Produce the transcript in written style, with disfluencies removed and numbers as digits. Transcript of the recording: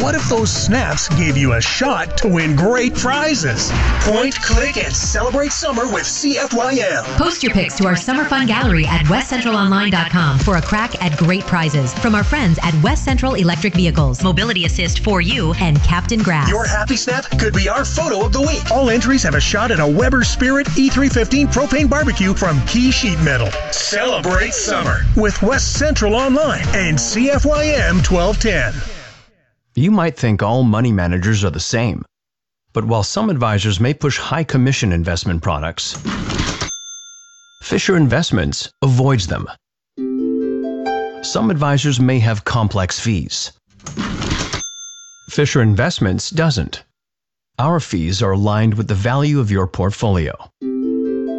What if those snaps gave you a shot to win great prizes? Point, click, and celebrate summer with CFYM. Post your pics to our Summer Fun Gallery at westcentralonline.com for a crack at great prizes from our friends at West Central Electric Vehicles, Mobility Assist for You, and Captain Grass. Your happy snap could be our photo of the week. All entries have a shot at a Weber Spirit E315 propane barbecue from Key Sheet Metal. Celebrate summer with West Central Online and CFYM 1210. You might think all money managers are the same, but while some advisors may push high commission investment products, Fisher Investments avoids them. Some advisors may have complex fees. Fisher Investments doesn't. Our fees are aligned with the value of your portfolio.